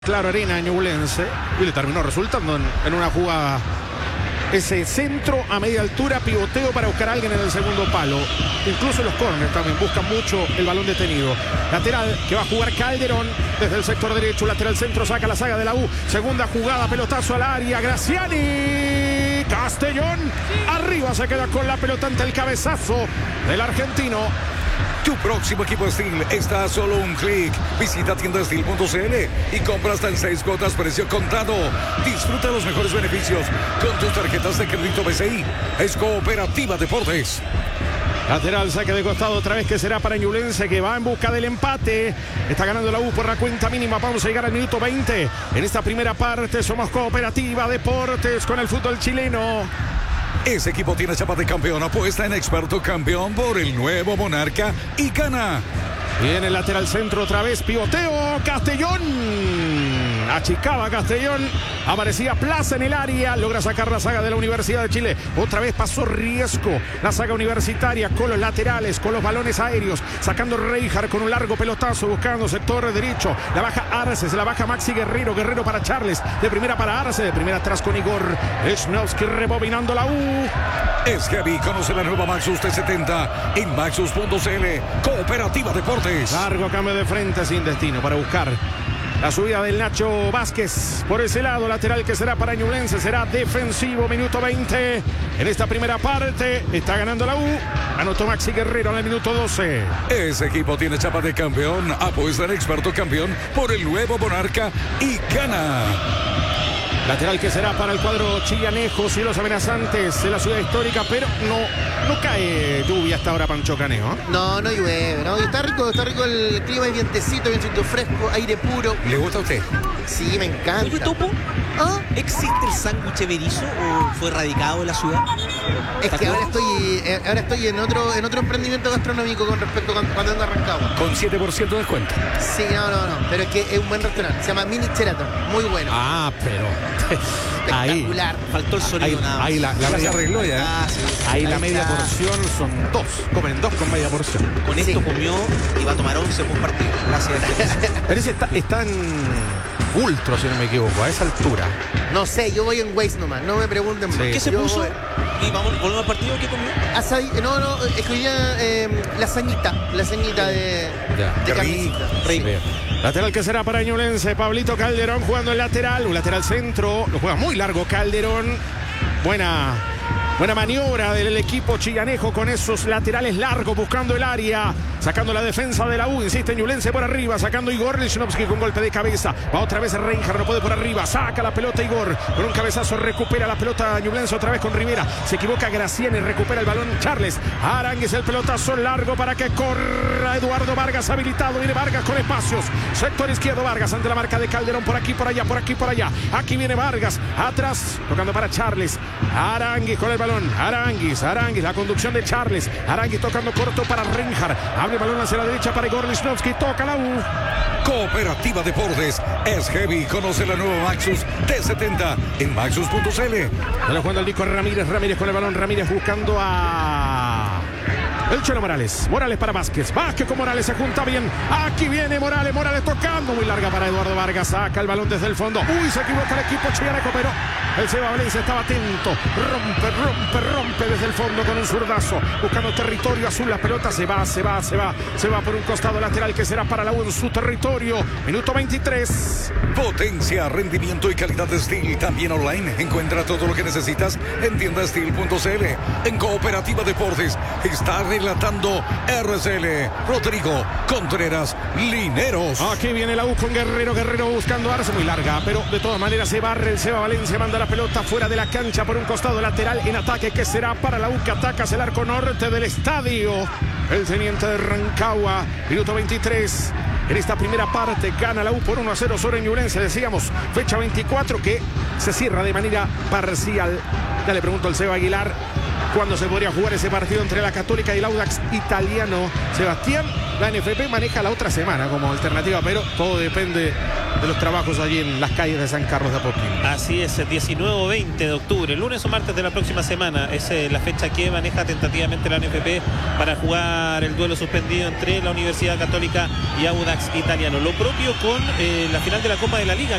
Claro, Arena Ñublense, y le terminó resultando en una jugada. Ese centro a media altura, pivoteo para buscar a alguien en el segundo palo. Incluso los córneres también buscan mucho el balón detenido. Lateral que va a jugar Calderón desde el sector derecho. Lateral centro, saca la saga de la U. Segunda jugada, pelotazo al área. Graziani. Castellón. Arriba se queda con la pelota ante el cabezazo del argentino. Tu próximo equipo Steel está a solo un clic. Visita tiendasteel.cl y compra hasta en 6 cuotas, precio contado. Disfruta los mejores beneficios con tus tarjetas de crédito BCI. Es Cooperativa Deportes. Lateral, saque de costado otra vez que será para Ñublense, que va en busca del empate. Está ganando la U por la cuenta mínima. Vamos a llegar al minuto 20. En esta primera parte somos Cooperativa Deportes con el fútbol chileno. Ese equipo tiene chapa de campeón. Apuesta en Experto Campeón por el nuevo Monarca y gana. Viene el lateral centro otra vez. Pivoteo. Castellón. Achicaba Castellón. Aparecía Plaza en el área. Logra sacar la saga de la Universidad de Chile. Otra vez pasó Riesco. La saga universitaria con los laterales, con los balones aéreos. Sacando Reijar con un largo pelotazo. Buscando sector derecho. La baja Arce. Se la baja Maxi Guerrero. Guerrero para Charles. De primera para Arce. De primera atrás con Igor Schnowski rebobinando la U. Es heavy. Conoce la nueva Maxus T70 en Maxus.cl. Cooperativa Deportes. Largo cambio de frente sin destino para buscar la subida del Nacho Vázquez. Por ese lado, lateral que será para Ñublense. Será defensivo, minuto 20. En esta primera parte está ganando la U. Anotó Maxi Guerrero en el minuto 12. Ese equipo tiene chapa de campeón. Apuesta en Experto Campeón por el nuevo Monarca y gana. Lateral que será para el cuadro chillanejo, cielos amenazantes de la ciudad histórica, pero no cae lluvia hasta ahora, Pancho Caneo. No llueve, ¿no? Está rico el clima, hay vientecito, vientecito fresco, aire puro. ¿Le gusta a usted? Sí, me encanta. Oye, Topo, ¿existe el sándwich berizo o fue radicado en la ciudad? Es que ahora estoy en otro emprendimiento gastronómico con respecto a cuando ando arrancado. Con 7% de descuento. Sí, no, pero es que es un buen restaurante, se llama Mini Sheraton, muy bueno. Ah, pero espectacular. Faltó el sonido nada más. Ahí la se arregló ya. Sí. Ahí la Ahí media está. porción son dos. Comen dos con media porción. Con esto comió y va a tomar 11 por partido. Gracias. Pero ese está en Ultro, si no me equivoco, a esa altura. No sé, yo voy en Waze nomás, no me pregunten más. Sí. ¿Qué se Yo puso? voy- Y volvemos al partido. ¿Qué comió? es que hoy día lasañita de Qué carnecita. Rico. Bien. Lateral que será para Ñublense. Pablito Calderón jugando el lateral. Un lateral centro. Lo juega muy largo Calderón. Buena maniobra del equipo chillanejo con esos laterales largos buscando el área. Sacando la defensa de la U. Insiste Ñublense por arriba. Sacando Igor Lichnowsky con golpe de cabeza. Va otra vez Reinhardt. No puede por arriba. Saca la pelota Igor. Con un cabezazo recupera la pelota Ñublense otra vez con Rivera. Se equivoca Graziani. Recupera el balón Charles. Arangues el pelotazo largo para que corra Eduardo Vargas habilitado. Viene Vargas con espacios. Sector izquierdo Vargas ante la marca de Calderón. Por aquí, por allá, por aquí, por allá. Aquí viene Vargas. Atrás. Tocando para Charles. Arangues con el balón. Arangues. La conducción de Charles. Arangues tocando corto para Reinhardt. Abre el balón hacia la derecha para Igor Lichnowsky. Toca la U. Cooperativa Deportes es heavy. Conoce la nueva Maxus T70 en Maxus.cl. Se lo juega el disco Ramírez con el balón. Ramírez buscando a el Chelo Morales. Morales para Vázquez con Morales, se junta bien. Aquí viene Morales tocando. Muy larga para Eduardo Vargas. Saca el balón desde el fondo. Se equivoca el equipo chillanejo, pero el Seba Valencia estaba atento. Rompe desde el fondo con un zurdazo. Buscando territorio azul. La pelota se va por un costado lateral que será para la U en su territorio. Minuto 23. Potencia, rendimiento y calidad de Steel. También online. Encuentra todo lo que necesitas en tiendasteel.cl. En Cooperativa Deportes está relatando RCL Rodrigo Contreras Lineros. Aquí viene la U con Guerrero buscando Arce, muy larga, pero de todas maneras se barre el Seba Valencia, manda la pelota fuera de la cancha por un costado lateral en ataque que será para la U que ataca hacia el arco norte del estadio. El teniente de Rancagua, minuto 23. En esta primera parte gana la U por 1-0 sobre Ñublense, decíamos, fecha 24 que se cierra de manera parcial. Ya le pregunto al Seba Aguilar cuándo se podría jugar ese partido entre la Católica y el Audax italiano. Sebastián, la NFP maneja la otra semana como alternativa, pero todo depende de los trabajos allí en las calles de San Carlos de Apoquindo. Así es, 19 o 20 de octubre, lunes o martes de la próxima semana. Es la fecha que maneja tentativamente la NFP para jugar el duelo suspendido entre la Universidad Católica y Audax Italiano. Lo propio con la final de la Copa de la Liga,